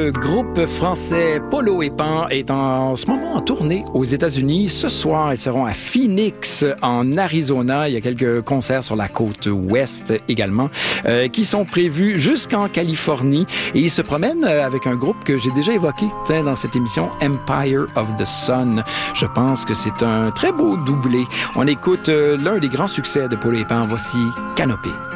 Le groupe français Polo et Pan est en ce moment en tournée aux États-Unis. Ce soir, ils seront à Phoenix, en Arizona. Il y a quelques concerts sur la côte ouest également, qui sont prévus jusqu'en Californie. Et ils se promènent avec un groupe que j'ai déjà évoqué dans cette émission, Empire of the Sun. Je pense que c'est un très beau doublé. On écoute l'un des grands succès de Polo et Pan. Voici Canopée.